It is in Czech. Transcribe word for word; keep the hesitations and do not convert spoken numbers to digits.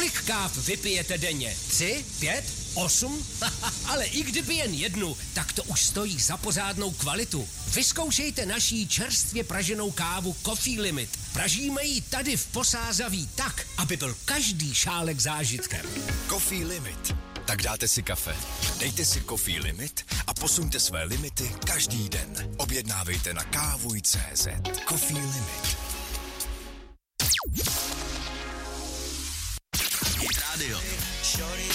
Kolik káv vypijete denně? Tři? Pět? Osm? Ale i kdyby jen jednu, tak to už stojí za pořádnou kvalitu. Vyzkoušejte naší čerstvě praženou kávu Coffee Limit. Pražíme ji tady v Posázaví tak, aby byl každý šálek zážitkem. Coffee Limit. Tak dáte si kafe, dejte si Coffee Limit a posuňte své limity každý den. Objednávejte na kávuj tečka cé zet. Coffee Limit. Rádio.